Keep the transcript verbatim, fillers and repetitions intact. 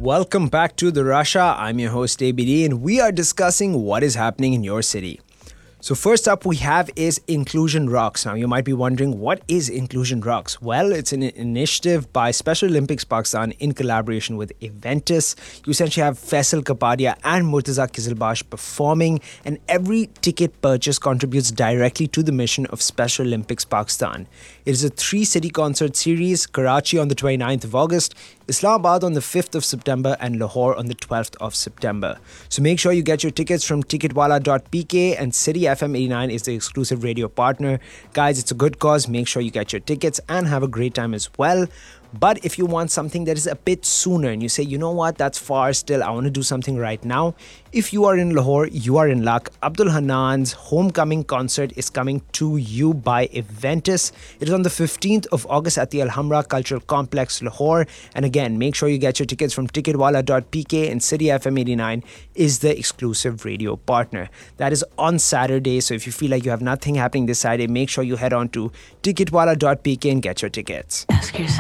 Welcome back to The Russia. I'm your host A B D and we are discussing what is happening in your city. So first up we have is Inclusion Rocks. Now you might be wondering, what is Inclusion Rocks? Well, it's an initiative by Special Olympics Pakistan in collaboration with Eventus. You essentially have Faisal Kapadia and Murtaza Kizilbash performing, and every ticket purchase contributes directly to the mission of Special Olympics Pakistan. It is a three-city concert series: Karachi on the twenty-ninth of August, Islamabad on the fifth of September, and Lahore on the twelfth of September. So make sure you get your tickets from ticketwala dot p k, and City F M eighty-nine is the exclusive radio partner. Guys, it's a good cause. Make sure you get your tickets and have a great time as well. But if you want something that is a bit sooner and you say, you know what, that's far still, I want to do something right now. If you are in Lahore, you are in luck. Abdul Hanan's homecoming concert is coming to you by Eventus. It is on the fifteenth of August at the Alhambra Cultural Complex, Lahore. And again, make sure you get your tickets from ticketwala dot p k, and City F M eighty-nine is the exclusive radio partner. That is on Saturday. So if you feel like you have nothing happening this Saturday, make sure you head on to ticketwala dot p k and get your tickets. Ask yourself.